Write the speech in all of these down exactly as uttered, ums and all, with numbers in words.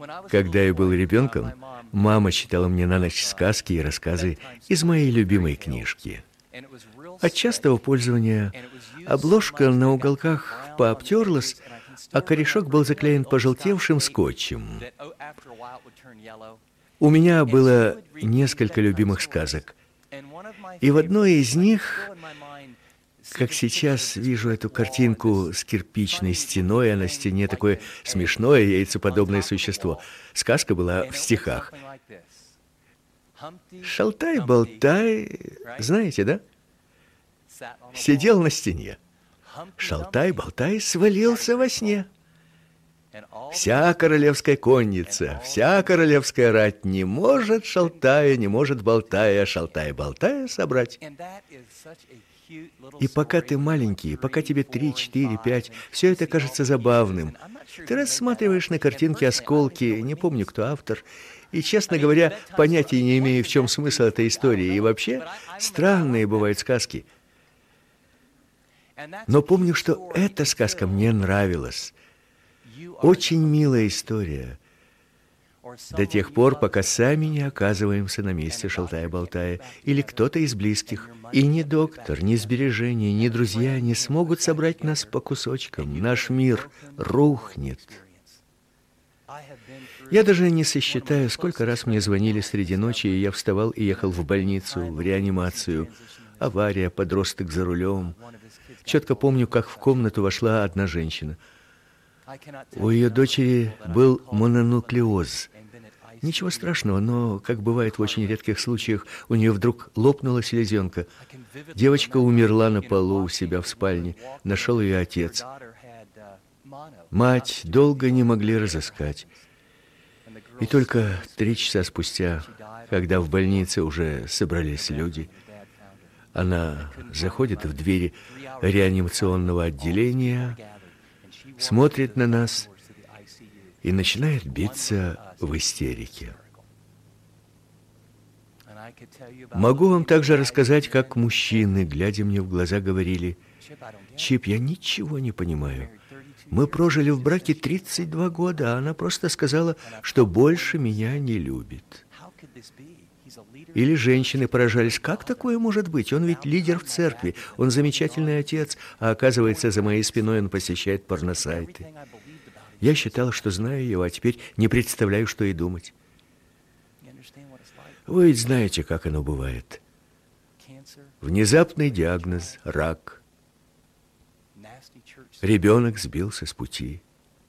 Когда я был ребенком, мама читала мне на ночь сказки и рассказы из моей любимой книжки. От частого пользования обложка на уголках пообтерлась, а корешок был заклеен пожелтевшим скотчем. У меня было несколько любимых сказок, и в одной из них, как сейчас вижу эту картинку с кирпичной стеной, а на стене такое смешное яйцеподобное существо. Сказка была в стихах. Шалтай-болтай, знаете, да? Сидел на стене. Шалтай-болтай свалился во сне. Вся королевская конница, вся королевская рать не может шалтая, не может болтая, шалтай-болтая собрать. И пока ты маленький, пока тебе три, четыре, пять, все это кажется забавным. Ты рассматриваешь на картинке осколки, не помню, кто автор, и, честно говоря, понятия не имею, в чем смысл этой истории. И вообще, странные бывают сказки. Но помню, что эта сказка мне нравилась. Очень милая история. До тех пор, пока сами не оказываемся на месте шалтая-болтая, или кто-то из близких. И ни доктор, ни сбережения, ни друзья не смогут собрать нас по кусочкам. Наш мир рухнет. Я даже не сосчитаю, сколько раз мне звонили среди ночи, и я вставал и ехал в больницу, в реанимацию. Авария, подросток за рулем. Четко помню, как в комнату вошла одна женщина. У ее дочери был мононуклеоз. Ничего страшного, но, как бывает в очень редких случаях, у нее вдруг лопнула селезенка. Девочка умерла на полу у себя в спальне. Нашел ее отец. Мать долго не могли разыскать. И только три часа спустя, когда в больнице уже собрались люди, она заходит в двери реанимационного отделения, смотрит на нас и начинает биться в истерике. Могу вам также рассказать, как мужчины, глядя мне в глаза, говорили: «Чип, я ничего не понимаю. Мы прожили в браке тридцать два года, а она просто сказала, что больше меня не любит». Или женщины поражались: как такое может быть? Он ведь лидер в церкви, он замечательный отец, а оказывается, за моей спиной он посещает порносайты. Я считала, что знаю его, а теперь не представляю, что и думать. Вы ведь знаете, как оно бывает. Внезапный диагноз – рак. Ребенок сбился с пути.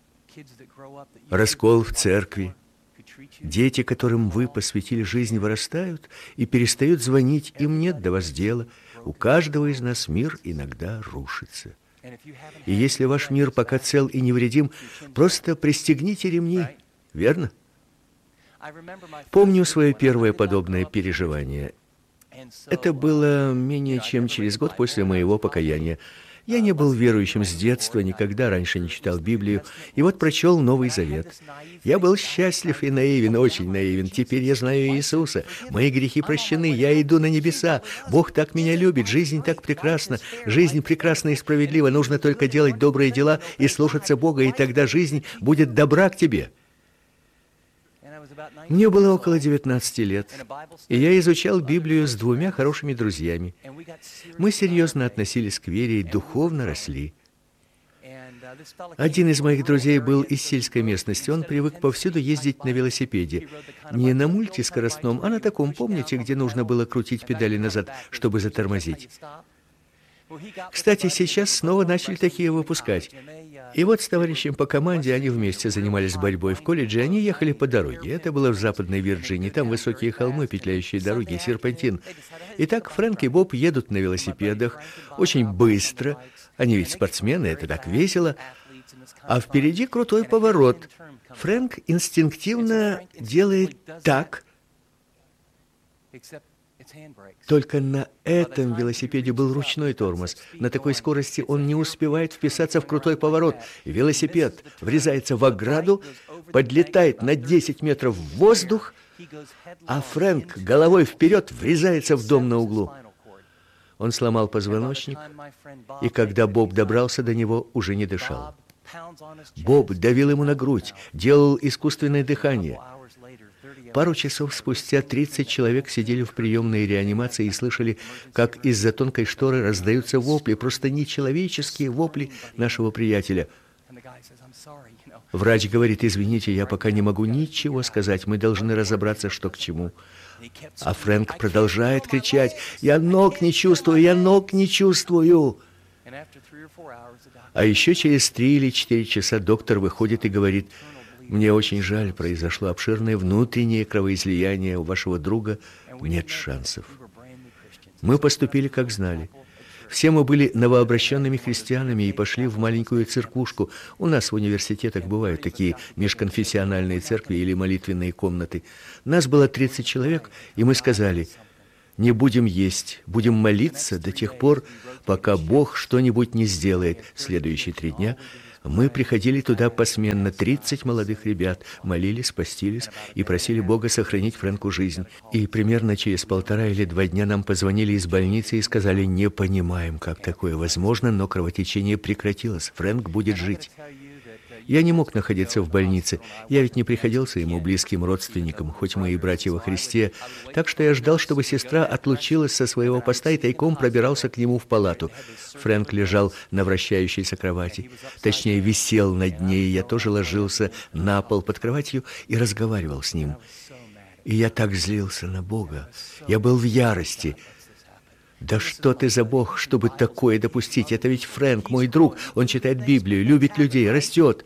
Раскол в церкви. Дети, которым вы посвятили жизнь, вырастают и перестают звонить, им нет до вас дела. У каждого из нас мир иногда рушится. И если ваш мир пока цел и невредим, просто пристегните ремни, верно? Помню свое первое подобное переживание. Это было менее чем через год после моего покаяния. Я не был верующим с детства, никогда раньше не читал Библию, и вот прочел Новый Завет. Я был счастлив и наивен, очень наивен. Теперь я знаю Иисуса. Мои грехи прощены, я иду на небеса. Бог так меня любит, жизнь так прекрасна. Жизнь прекрасна и справедлива. Нужно только делать добрые дела и слушаться Бога, и тогда жизнь будет добра к тебе. Мне было около девятнадцати лет, и я изучал Библию с двумя хорошими друзьями. Мы серьезно относились к вере и духовно росли. Один из моих друзей был из сельской местности. Он привык повсюду ездить на велосипеде. Не на мультискоростном, а на таком, помните, где нужно было крутить педали назад, чтобы затормозить. Кстати, сейчас снова начали такие выпускать. И вот с товарищем по команде они вместе занимались борьбой в колледже, они ехали по дороге. Это было в Западной Вирджинии, там высокие холмы, петляющие дороги, серпантин. Итак, Фрэнк и Боб едут на велосипедах очень быстро. Они ведь спортсмены, это так весело. А впереди крутой поворот. Фрэнк инстинктивно делает так. Только на этом велосипеде был ручной тормоз. На такой скорости он не успевает вписаться в крутой поворот. Велосипед врезается в ограду, подлетает на десять метров в воздух, а Фрэнк головой вперед врезается в дом на углу. Он сломал позвоночник, и когда Боб добрался до него, уже не дышал. Боб давил ему на грудь, делал искусственное дыхание. Пару часов спустя тридцать человек сидели в приемной реанимации и слышали, как из-за тонкой шторы раздаются вопли, просто нечеловеческие вопли нашего приятеля. Врач говорит: «Извините, я пока не могу ничего сказать, мы должны разобраться, что к чему». А Фрэнк продолжает кричать: «Я ног не чувствую, я ног не чувствую». А еще через три или четыре часа доктор выходит и говорит: «Мне очень жаль, произошло обширное внутреннее кровоизлияние, у вашего друга нет шансов». Мы поступили, как знали. Все мы были новообращенными христианами и пошли в маленькую церквушку. У нас в университетах бывают такие межконфессиональные церкви или молитвенные комнаты. Нас было тридцать человек, и мы сказали: «Не будем есть, будем молиться до тех пор, пока Бог что-нибудь не сделает». Следующие три дня мы приходили туда посменно, тридцать молодых ребят, молились, постились и просили Бога сохранить Фрэнку жизнь. И примерно через полтора или два дня нам позвонили из больницы и сказали: «Не понимаем, как такое возможно, но кровотечение прекратилось, Фрэнк будет жить». Я не мог находиться в больнице, я ведь не приходился ему близким родственником, хоть мы и братья во Христе, так что я ждал, чтобы сестра отлучилась со своего поста и тайком пробирался к нему в палату. Фрэнк лежал на вращающейся кровати, точнее, висел над ней, я тоже ложился на пол под кроватью и разговаривал с ним. И я так злился на Бога, я был в ярости. «Да что ты за Бог, чтобы такое допустить? Это ведь Фрэнк, мой друг, он читает Библию, любит людей, растет».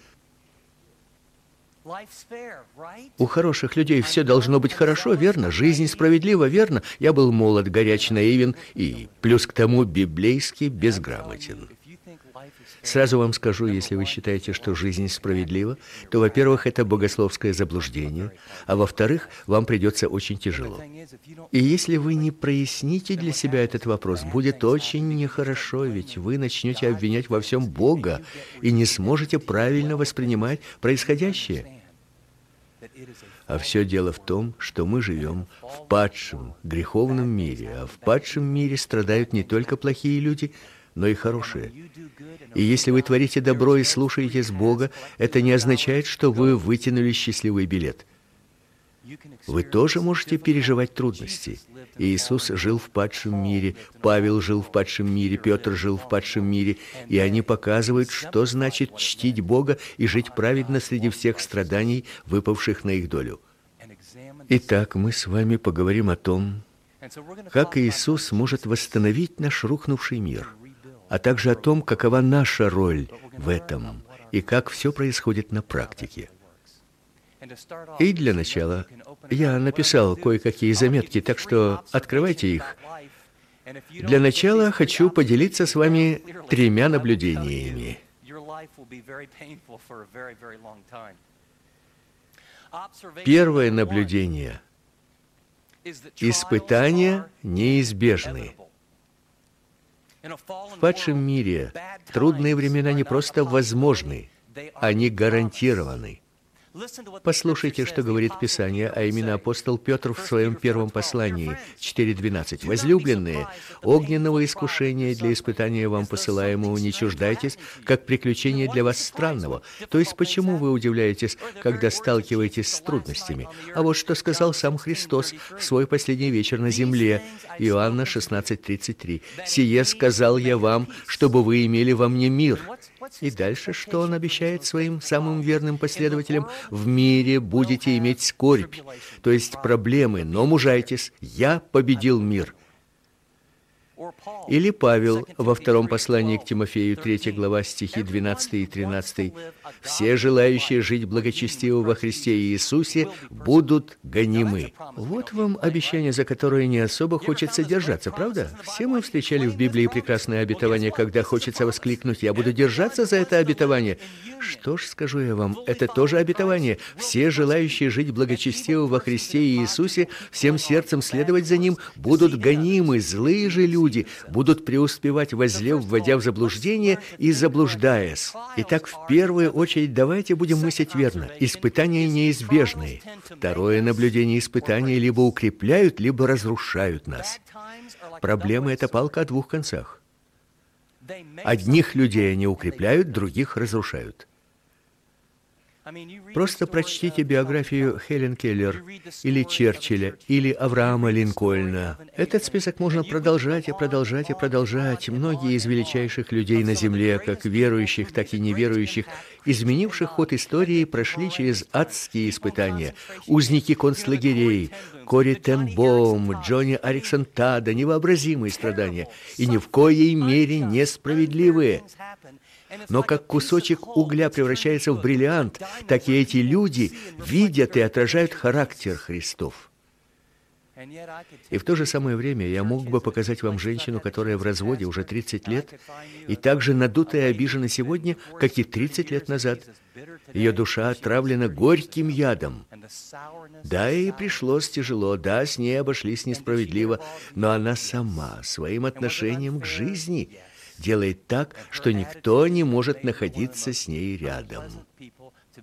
У хороших людей все должно быть хорошо, верно? Жизнь справедлива, верно? Я был молод, горяч, наивен и, плюс к тому, библейски безграмотен. Сразу вам скажу, если вы считаете, что жизнь справедлива, то, во-первых, это богословское заблуждение, а во-вторых, вам придется очень тяжело. И если вы не проясните для себя этот вопрос, будет очень нехорошо, ведь вы начнете обвинять во всем Бога и не сможете правильно воспринимать происходящее. А все дело в том, что мы живем в падшем, греховном мире, а в падшем мире страдают не только плохие люди, но и хорошие. И если вы творите добро и слушаетесь Бога, это не означает, что вы вытянули счастливый билет. Вы тоже можете переживать трудности. Иисус жил в падшем мире, Павел жил в падшем мире, Петр жил в падшем мире, и они показывают, что значит чтить Бога и жить праведно среди всех страданий, выпавших на их долю. Итак, мы с вами поговорим о том, как Иисус может восстановить наш рухнувший мир, а также о том, какова наша роль в этом и как все происходит на практике. И для начала я написал кое-какие заметки, так что открывайте их. Для начала хочу поделиться с вами тремя наблюдениями. Первое наблюдение. Испытания неизбежны. В падшем мире трудные времена не просто возможны, они гарантированы. Послушайте, что говорит Писание, а именно апостол Петр в своем первом послании, четыре двенадцать. «Возлюбленные, огненного искушения для испытания вам посылаемого не чуждайтесь, как приключение для вас странного». То есть, почему вы удивляетесь, когда сталкиваетесь с трудностями? А вот что сказал сам Христос в свой последний вечер на земле, Иоанна шестнадцать тридцать три. «Сие сказал я вам, чтобы вы имели во мне мир». И дальше, что он обещает своим самым верным последователям? «В мире будете иметь скорбь», то есть проблемы, но мужайтесь, я победил мир. Или Павел во втором послании к Тимофею, третья глава, стихи двенадцатый и тринадцатый. «Все желающие жить благочестиво во Христе Иисусе будут гонимы». Вот вам обещание, за которое не особо хочется держаться, правда? Все мы встречали в Библии прекрасное обетование, когда хочется воскликнуть: «Я буду держаться за это обетование». Что ж, скажу я вам, это тоже обетование. Все желающие жить благочестиво во Христе Иисусе, всем сердцем следовать за Ним, будут гонимы. Злые же люди будут преуспевать во зле, вводя в заблуждение и заблуждаясь. Итак, в первую очередь давайте будем мыслить верно. Испытания неизбежны. Второе наблюдение: испытания либо укрепляют, либо разрушают нас. Проблема — это палка о двух концах. Одних людей они укрепляют, других разрушают. Просто прочтите биографию Хелен Келлер, или Черчилля, или Авраама Линкольна. Этот список можно продолжать и продолжать и продолжать. Многие из величайших людей на земле, как верующих, так и неверующих, изменивших ход истории, прошли через адские испытания. Узники концлагерей, Кори Тен Бом, Джонни Ариксон Тада, невообразимые страдания и ни в коей мере несправедливые. Но как кусочек угля превращается в бриллиант, так и эти люди видят и отражают характер Христов. И в то же самое время я мог бы показать вам женщину, которая в разводе уже тридцать лет, и так же надутая и обижена сегодня, как и тридцать лет назад. Ее душа отравлена горьким ядом. Да, ей пришлось тяжело, да, с ней обошлись несправедливо, но она сама своим отношением к жизни делает так, что никто не может находиться с ней рядом.